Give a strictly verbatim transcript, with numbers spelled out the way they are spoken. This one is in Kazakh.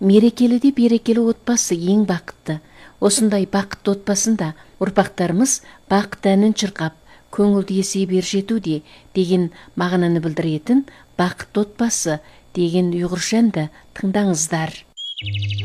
Мерекелі де берекелі отбасы ең бақытты. Осындай бақытты отбасында ұрпақтарымыз бақыт әнін шырқап, көңілді есе бер жетуде деген мағынаны білдіретін бақытты отбасы деген ұйғырша әнді тыңдаңыздар.